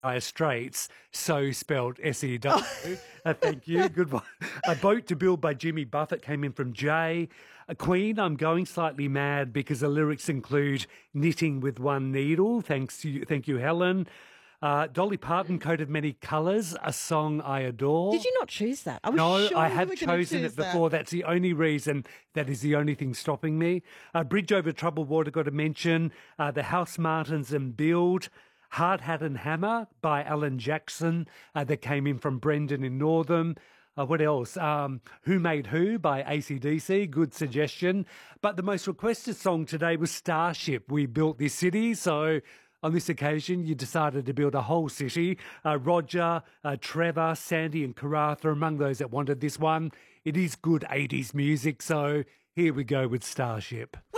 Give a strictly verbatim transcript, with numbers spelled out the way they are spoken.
Dire Straits, so spelled S E W. Uh, thank you. Good one. A Boat to Build by Jimmy Buffett came in from Jay. A Queen, I'm Going Slightly Mad because the lyrics include knitting with one needle. Thanks to you, thank you, Helen. Uh, Dolly Parton, Coat of Many Colours, a song I adore. Did you not choose that? I was No, sure I you have were gonna chosen choose it before. That. That's the only reason. That is the only thing stopping me. Uh, Bridge Over Troubled Water, got to mention. Uh, the House Martins and Build. Hard Hat and Hammer by Alan Jackson. Uh, that came in from Brendan in Northam. Uh, what else? Um, Who Made Who by A C D C. Good suggestion. But the most requested song today was Starship. We Built This City. So on this occasion, you decided to build a whole city. Uh, Roger, uh, Trevor, Sandy and Karatha are among those that wanted this one. It is good eighties music, so here we go with Starship.